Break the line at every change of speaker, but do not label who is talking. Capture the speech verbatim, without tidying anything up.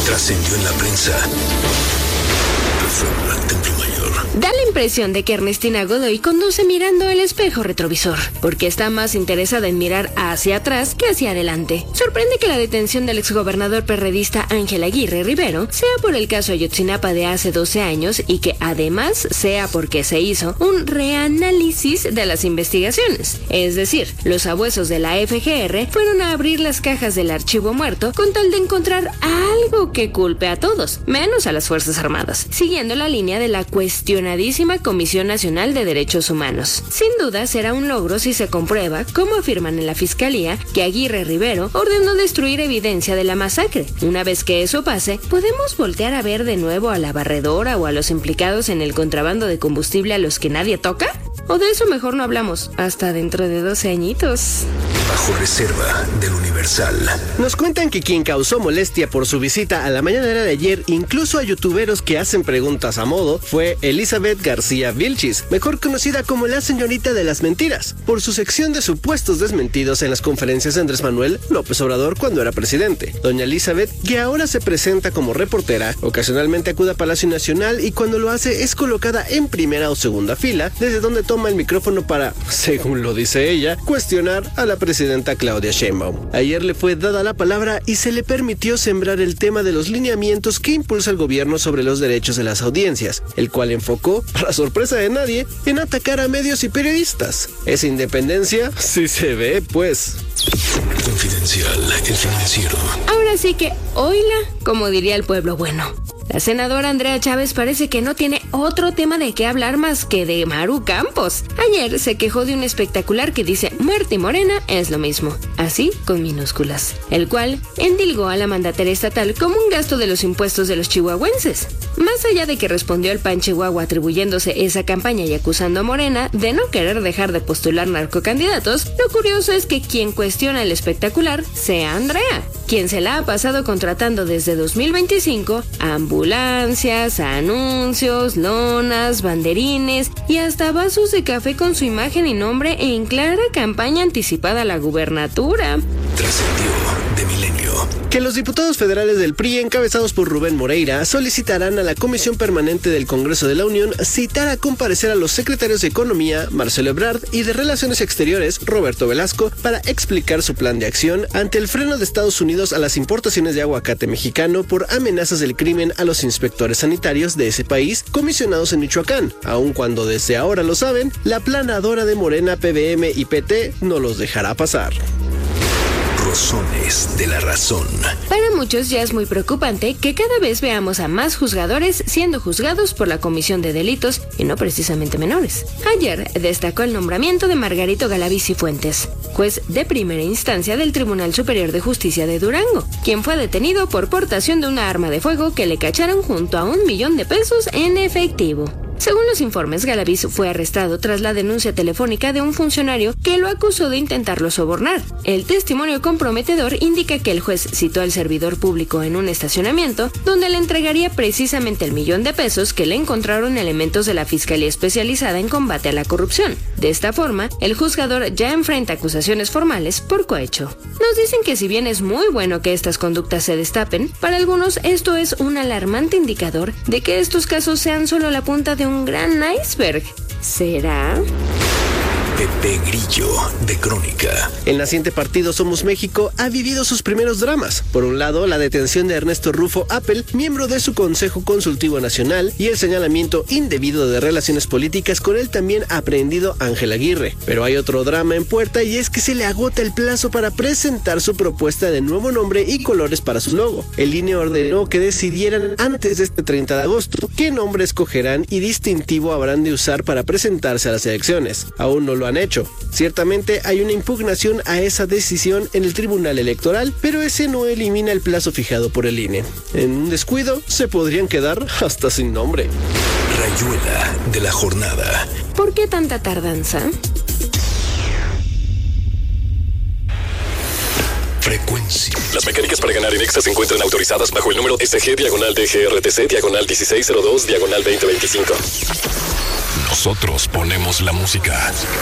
Trascendió en la prensa. Reforma al Templo Mayor.
Da la impresión de que Ernestina Godoy conduce mirando el espejo retrovisor, porque está más interesada en mirar hacia atrás que hacia adelante. Sorprende que la detención del exgobernador perredista Ángel Aguirre Rivero sea por el caso Ayotzinapa de hace doce años y que además sea porque se hizo un reanálisis de las investigaciones. Es decir, los abuesos de la F G R fueron a abrir las cajas del archivo muerto con tal de encontrar algo que culpe a todos, menos a las Fuerzas Armadas, siguiendo la línea de la cuestionadísima Comisión Nacional de Derechos Humanos. Sin duda será un logro si se comprueba, como afirman en la Fiscalía, que Aguirre Rivero ordenó destruir evidencia de la masacre. Una vez que eso pase, ¿podemos voltear a ver de nuevo a la barredora o a los implicados en el contrabando de combustible a los que nadie toca? ¿O de eso mejor no hablamos hasta dentro de doce añitos?
Bajo reserva del Universal.
Nos cuentan que quien causó molestia por su visita a la mañanera de ayer, incluso a youtuberos que hacen preguntas a modo, fue Elizabeth García Vilchis, mejor conocida como la señorita de las mentiras, por su sección de supuestos desmentidos en las conferencias de Andrés Manuel López Obrador cuando era presidente. Doña Elizabeth, que ahora se presenta como reportera, ocasionalmente acude a Palacio Nacional y cuando lo hace es colocada en primera o segunda fila, desde donde toma el micrófono para, según lo dice ella, cuestionar a la presidenta Claudia Sheinbaum. Ayer le fue dada la palabra y se le permitió sembrar el tema de los lineamientos que impulsa el gobierno sobre los derechos de las audiencias, el cual enfocó, para sorpresa de nadie, en atacar a medios y periodistas. Esa independencia sí se ve, pues.
Confidencial, el financiero.
Ahora sí que, oíla, como diría el pueblo bueno. La senadora Andrea Chávez parece que no tiene otro tema de qué hablar más que de Maru Campos. Ayer se quejó de un espectacular que dice muerte y morena es lo mismo, así con minúsculas, el cual endilgó a la mandataria estatal como un gasto de los impuestos de los chihuahuenses. Más allá de que respondió el P A N Chihuahua atribuyéndose esa campaña y acusando a Morena de no querer dejar de postular narcocandidatos, lo curioso es que quien cuestiona el espectacular sea Andrea, quien se la ha pasado contratando desde dos mil veinticinco a ambulancias, anuncios, lonas, banderines y hasta vasos de café con su imagen y nombre en clara campaña anticipada a la gubernatura.
Trascendió de Milenio.
Que los diputados federales del P R I, encabezados por Rubén Moreira, solicitarán a la Comisión Permanente del Congreso de la Unión citar a comparecer a los secretarios de Economía, Marcelo Ebrard, y de Relaciones Exteriores, Roberto Velasco, para explicar su plan de acción ante el freno de Estados Unidos a las importaciones de aguacate mexicano por amenazas del crimen a los inspectores sanitarios de ese país comisionados en Michoacán, aun cuando desde ahora lo saben, la planadora de Morena, P B M y P T no los dejará pasar.
Rozones de la razón.
Para muchos ya es muy preocupante que cada vez veamos a más juzgadores siendo juzgados por la comisión de delitos y no precisamente menores. Ayer destacó el nombramiento de Margarito Galaviz Cifuentes, juez de primera instancia del Tribunal Superior de Justicia de Durango, quien fue detenido por portación de una arma de fuego que le cacharon junto a un millón de pesos en efectivo. Según los informes, Galaviz fue arrestado tras la denuncia telefónica de un funcionario que lo acusó de intentarlo sobornar. El testimonio comprometedor indica que el juez citó al servidor público en un estacionamiento donde le entregaría precisamente el millón de pesos que le encontraron elementos de la Fiscalía Especializada en Combate a la Corrupción. De esta forma, el juzgador ya enfrenta acusaciones formales por cohecho. Nos dicen que si bien es muy bueno que estas conductas se destapen, para algunos esto es un alarmante indicador de que estos casos sean solo la punta de un gran iceberg. ¿Será?
Pepe Grillo, de Crónica.
El naciente partido Somos México ha vivido sus primeros dramas. Por un lado, la detención de Ernesto Rufo Appel, miembro de su Consejo Consultivo Nacional, y el señalamiento indebido de relaciones políticas con el también aprehendido Ángel Aguirre. Pero hay otro drama en puerta y es que se le agota el plazo para presentar su propuesta de nuevo nombre y colores para su logo. El I N E ordenó que decidieran antes de este treinta de agosto qué nombre escogerán y distintivo habrán de usar para presentarse a las elecciones. Aún no lo han hecho. Ciertamente hay una impugnación a esa decisión en el Tribunal Electoral, pero ese no elimina el plazo fijado por el I N E. En un descuido, se podrían quedar hasta sin nombre.
Rayuela de la jornada.
¿Por qué tanta tardanza?
Frecuencia.
Las mecánicas para ganar en Exa se encuentran autorizadas bajo el número S G diagonal D G R T C diagonal dieciséis cero dos diagonal veinte veinticinco.
Nosotros ponemos la música.